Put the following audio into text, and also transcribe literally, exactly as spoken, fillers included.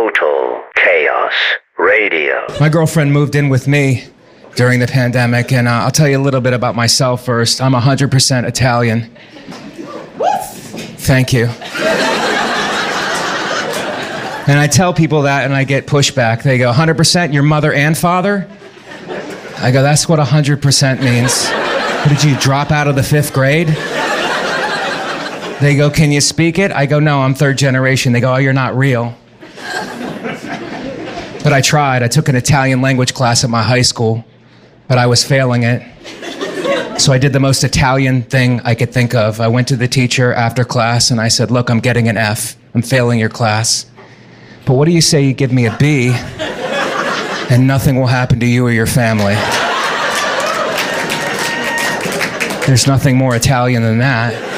Total Chaos Radio. My girlfriend moved in with me during the pandemic, and uh, I'll tell you a little bit about myself first. I'm one hundred percent Italian. Thank you. And I tell people that, and I get pushback. They go, one hundred percent your mother and father? I go, that's what one hundred percent means. What, did you drop out of the fifth grade? They go, can you speak it? I go, no, I'm third generation. They go, oh, you're not real. But I tried. I took an Italian language class at my high school, but I was failing it. So I did the most Italian thing I could think of. I went to the teacher after class and I said, look, I'm getting an F. I'm failing your class. But what do you say you give me a B and nothing will happen to you or your family? There's nothing more Italian than that.